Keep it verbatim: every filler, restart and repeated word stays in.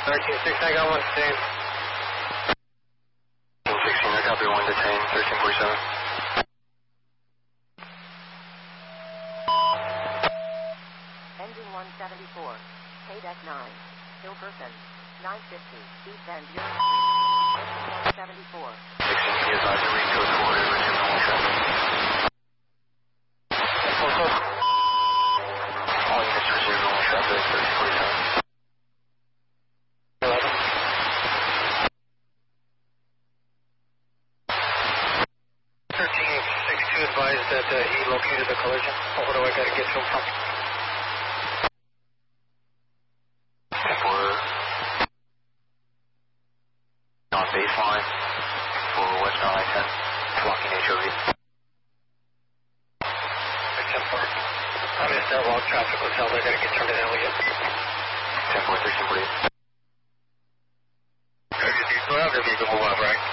thirteen six, I got one detained. thirteen sixteen, I copy one detained, thirteen forty-seven. Engine one seventy-four, K deck nine, Hilkerson, nine fifty, East Van Buren Street, engine one seventy-four. sixteen, be advised, we code four, resume normal traffic. All units resume normal traffic, thirteen forty-seven. thirteen sixty-two advised that uh, he located the collision. Oh, what do I got to get to him from? For on baseline for westbound I ten, blocking H O V. ten four. I missed that log traffic was held. I got to get turned to Elliott. ten four, thirteen forty-eight. Do you still have the vehicle move up, right?